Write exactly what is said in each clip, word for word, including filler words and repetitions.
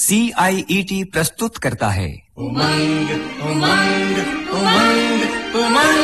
सी आई E T प्रस्तुत करता है उमंग उमंग उमंग उमंग।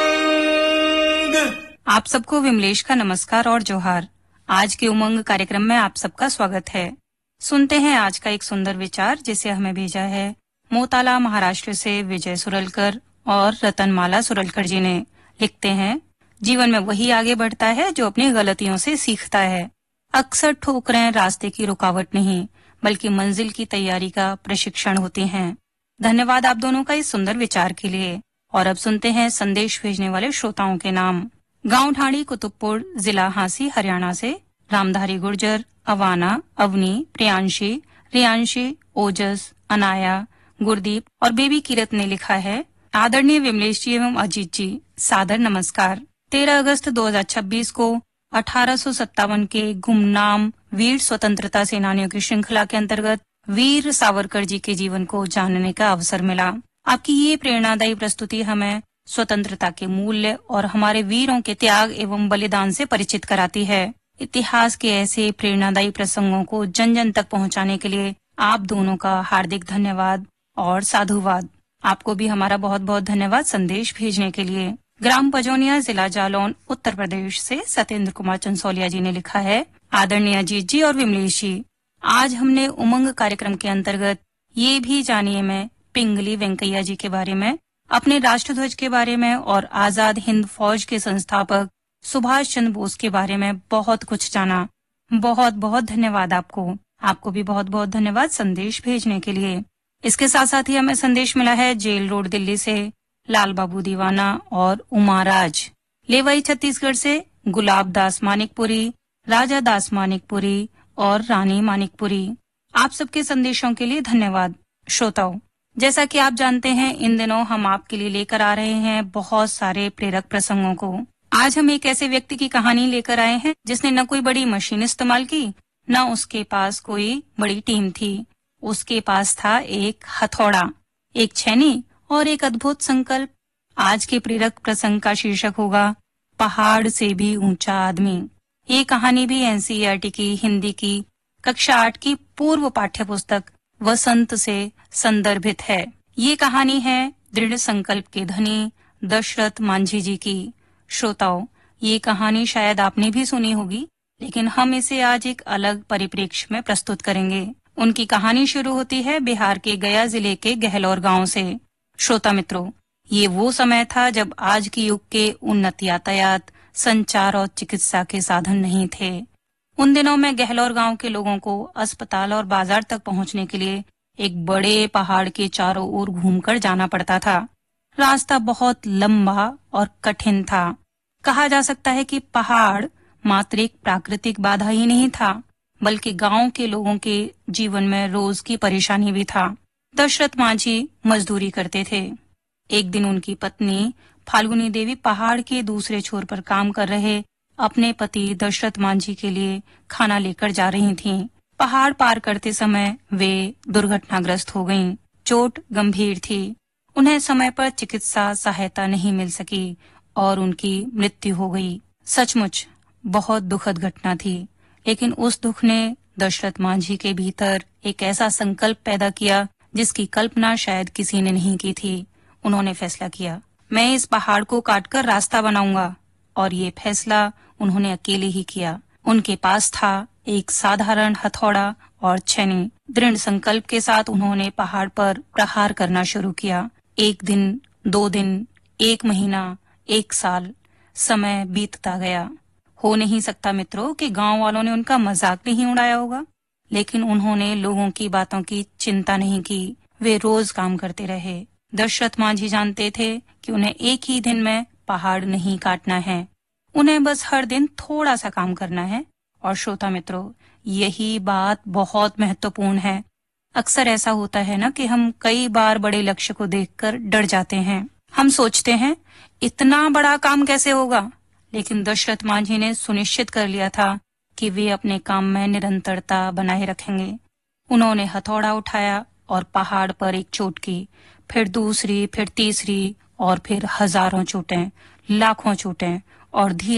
आप सबको विमलेश का नमस्कार और जोहार। आज के उमंग कार्यक्रम में आप सबका स्वागत है। सुनते हैं आज का एक सुंदर विचार जिसे हमें भेजा है मोताला महाराष्ट्र से विजय सुरलकर और रतनमाला सुरलकर जी ने। लिखते हैं, जीवन में वही आगे बढ़ता है जो अपनी गलतियों से सीखता है। अक्सर ठोकरें रास्ते की रुकावट नहीं बल्कि मंजिल की तैयारी का प्रशिक्षण होती हैं। धन्यवाद आप दोनों का इस सुंदर विचार के लिए। और अब सुनते हैं संदेश भेजने वाले श्रोताओं के नाम। गांव ढाणी कुतुबपुर, जिला हांसी, हरियाणा से रामधारी गुर्जर, अवाना, अवनी, प्रियांशी, रियांशी, ओजस, अनाया, गुरदीप और बेबी किरत ने लिखा है, आदरणीय विमलेश जी एवं अजीत जी, सादर नमस्कार। तेरह अगस्त दो हज़ार छब्बीस को अठारह सौ सत्तावन के गुमनाम वीर स्वतंत्रता सेनानियों की श्रृंखला के अंतर्गत वीर सावरकर जी के जीवन को जानने का अवसर मिला। आपकी ये प्रेरणादायी प्रस्तुति हमें स्वतंत्रता के मूल्य और हमारे वीरों के त्याग एवं बलिदान से परिचित कराती है। इतिहास के ऐसे प्रेरणादायी प्रसंगों को जन जन तक पहुंचाने के लिए आप दोनों का हार्दिक धन्यवाद और साधुवाद। आपको भी हमारा बहुत बहुत धन्यवाद संदेश भेजने के लिए। ग्राम पजौनिया, जिला जालौन, उत्तर प्रदेश से सत्येंद्र कुमार चंसोलिया जी ने लिखा है, आदरणीय अजीत जी और विमलेश जी, आज हमने उमंग कार्यक्रम के अंतर्गत ये भी जानिए मैं पिंगली वेंकैया जी के बारे में, अपने राष्ट्रध्वज के बारे में और आजाद हिंद फौज के संस्थापक सुभाष चंद्र बोस के बारे में बहुत कुछ जाना। बहुत बहुत धन्यवाद आपको। आपको भी बहुत बहुत धन्यवाद संदेश भेजने के लिए। इसके साथ साथ ही हमें संदेश मिला है जेल रोड, दिल्ली से लाल बाबू दीवाना और उमाराज। लेवाई, छत्तीसगढ़ से गुलाब दास मानिकपुरी, राजा दास मानिकपुरी और रानी मानिकपुरी। आप सबके संदेशों के लिए धन्यवाद। श्रोताओं, जैसा कि आप जानते हैं, इन दिनों हम आपके लिए लेकर आ रहे हैं बहुत सारे प्रेरक प्रसंगों को। आज हम एक ऐसे व्यक्ति की कहानी लेकर आए हैं जिसने न कोई बड़ी मशीन इस्तेमाल की, न उसके पास कोई बड़ी टीम थी। उसके पास था एक हथौड़ा, एक छैनी और एक अद्भुत संकल्प। आज के प्रेरक प्रसंग का शीर्षक होगा पहाड़ से भी ऊंचा आदमी। ये कहानी भी N C E R T की हिंदी की कक्षा आठ की पूर्व पाठ्य पुस्तक वसंत से संदर्भित है। ये कहानी है दृढ़ संकल्प के धनी दशरथ मांझी जी की। श्रोताओं, ये कहानी शायद आपने भी सुनी होगी, लेकिन हम इसे आज एक अलग परिप्रेक्ष्य में प्रस्तुत करेंगे। उनकी कहानी शुरू होती है बिहार के गया जिले के गहलोर गांव से। श्रोता मित्रों, ये वो समय था जब आज के युग के उन्नत यातायात, संचार और चिकित्सा के साधन नहीं थे। उन दिनों में गहलोर गांव के लोगों को अस्पताल और बाजार तक पहुंचने के लिए एक बड़े पहाड़ के चारों ओर घूमकर जाना पड़ता था। रास्ता बहुत लंबा और कठिन था। कहा जा सकता है कि पहाड़ मात्र एक प्राकृतिक बाधा ही नहीं था, बल्कि गांव के लोगों के जीवन में रोज की परेशानी भी था। दशरथ मांझी मजदूरी करते थे। एक दिन उनकी पत्नी फाल्गुनी देवी पहाड़ के दूसरे छोर पर काम कर रहे अपने पति दशरथ मांझी के लिए खाना लेकर जा रही थीं। पहाड़ पार करते समय वे दुर्घटनाग्रस्त हो गईं। चोट गंभीर थी। उन्हें समय पर चिकित्सा सहायता नहीं मिल सकी और उनकी मृत्यु हो गई। सचमुच बहुत दुखद घटना थी, लेकिन उस दुख ने दशरथ मांझी के भीतर एक ऐसा संकल्प पैदा किया जिसकी कल्पना शायद किसी ने नहीं की थी। उन्होंने फैसला किया, मैं इस पहाड़ को काटकर रास्ता बनाऊंगा। और ये फैसला उन्होंने अकेले ही किया। उनके पास था एक साधारण हथौड़ा और छैनी। दृढ़ संकल्प के साथ उन्होंने पहाड़ पर प्रहार करना शुरू किया। एक दिन, दो दिन, एक महीना, एक साल, समय बीतता गया। हो नहीं सकता मित्रों कि गांव वालों ने उनका मजाक नहीं उड़ाया होगा, लेकिन उन्होंने लोगों की बातों की चिंता नहीं की। वे रोज काम करते रहे। दशरथ मांझी जानते थे कि उन्हें एक ही दिन में पहाड़ नहीं काटना है, उन्हें बस हर दिन थोड़ा सा काम करना है। और श्रोता मित्रों, यही बात बहुत महत्वपूर्ण है। अक्सर ऐसा होता है ना कि हम कई बार बड़े लक्ष्य को देखकर डर जाते हैं। हम सोचते हैं इतना बड़ा काम कैसे होगा, लेकिन दशरथ मांझी ने सुनिश्चित कर लिया था कि वे अपने काम में निरंतरता बनाए रखेंगे। उन्होंने हथौड़ा उठाया और पहाड़ पर एक चोट की, फिर दूसरी, फिर तीसरी और फिर हजारों चोटें, लाखों चोटें और धीरे